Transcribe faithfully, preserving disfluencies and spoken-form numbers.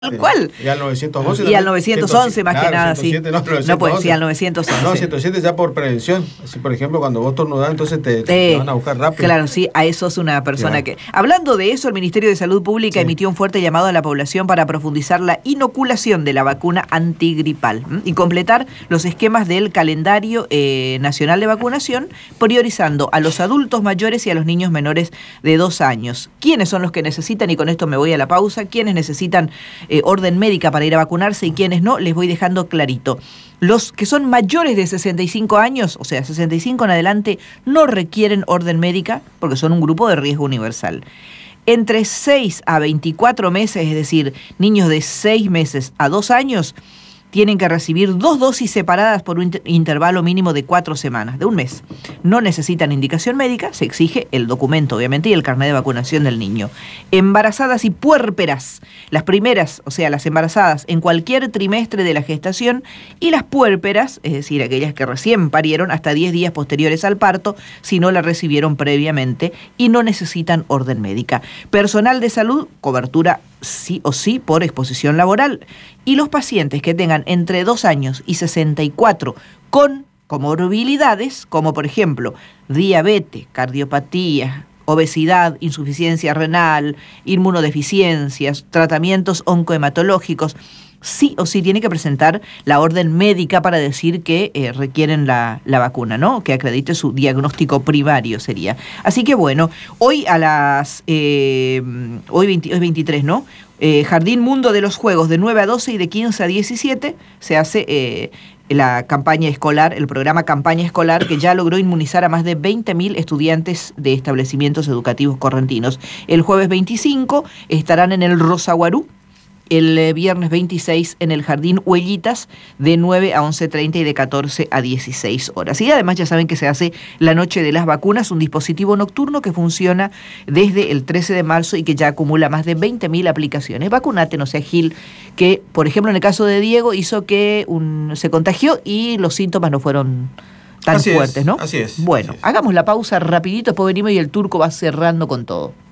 Tal cual. Y al novecientos once. Y al novecientos once, más que nada, sí. No, no puede decir al novecientos once. No, ciento siete ya por prevención. Así, por ejemplo, cuando vos tornudás, entonces te, te eh, van a buscar rápido. Claro, sí, a eso es una persona claro. que... Hablando de eso, el Ministerio de Salud Pública sí. emitió un fuerte llamado a la población para profundizar la inoculación de la vacuna antigripal ¿m? y completar los esquemas del calendario eh, nacional de vacunación, priorizando a los adultos mayores y a los niños menores de dos años. ¿Quiénes son los que necesitan? Y con esto me voy a la pausa. ¿Quiénes necesitan eh, orden médica para ir a vacunarse y quiénes no? Les voy dejando clarito. Los que son mayores de sesenta y cinco años, o sea, sesenta y cinco en adelante, no requieren orden médica porque son un grupo de riesgo universal. Entre seis a veinticuatro meses, es decir, niños de seis meses a dos años, tienen que recibir dos dosis separadas por un inter- intervalo mínimo de cuatro semanas, de un mes. No necesitan indicación médica, se exige el documento, obviamente, y el carnet de vacunación del niño. Embarazadas y puérperas, las primeras, o sea, las embarazadas en cualquier trimestre de la gestación, y las puérperas, es decir, aquellas que recién parieron hasta diez días posteriores al parto, si no la recibieron previamente, y no necesitan orden médica. Personal de salud, cobertura sí o sí por exposición laboral, y los pacientes que tengan entre dos años y sesenta y cuatro con comorbilidades, como por ejemplo diabetes, cardiopatía, obesidad, insuficiencia renal, inmunodeficiencias, tratamientos oncohematológicos, sí o sí tiene que presentar la orden médica para decir que eh, requieren la, la vacuna, ¿no? Que acredite su diagnóstico primario sería. Así que bueno, hoy a las... Eh, hoy, veinte, hoy veintitrés, ¿no? Eh, Jardín Mundo de los Juegos, de nueve a doce y de quince a diecisiete, se hace eh, la campaña escolar, el programa Campaña Escolar, que ya logró inmunizar a más de veinte mil estudiantes de establecimientos educativos correntinos. El jueves veinticinco estarán en el Rosaguarú, el viernes veintiséis en el Jardín Huellitas de nueve a once treinta y de catorce a dieciséis horas. Y además ya saben que se hace la Noche de las Vacunas, un dispositivo nocturno que funciona desde el trece de marzo y que ya acumula más de veinte mil aplicaciones. Vacunate, no sea Gil, que por ejemplo en el caso de Diego hizo que un, se contagió y los síntomas no fueron tan así fuertes, es, ¿no? Así es. Bueno, así es. Hagamos la pausa rapidito, después venimos y el turco va cerrando con todo.